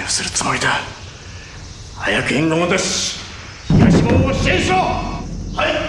をするつもりだ。早く援軍を出し東門を支援しろ。はい。